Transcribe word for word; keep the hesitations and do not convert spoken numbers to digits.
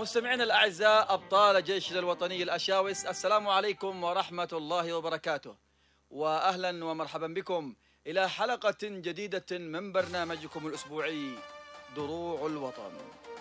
مستمعينا الأعزاء، أبطال جيشنا الوطني الأشاوس، السلام عليكم ورحمة الله وبركاته، وأهلا ومرحبا بكم إلى حلقة جديدة من برنامجكم الأسبوعي دروع الوطن.